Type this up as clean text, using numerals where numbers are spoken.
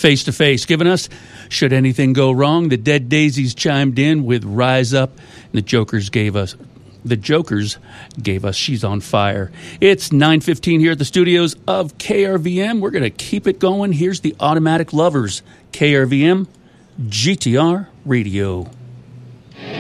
Face to Face, giving us Should Anything Go Wrong. The Dead Daisies chimed in with Rise Up, and the Jokers gave us She's on Fire. It's 9:15 here at the studios of KRVM. We're going to keep it going. Here's the Automatic Lovers, KRVM GTR Radio.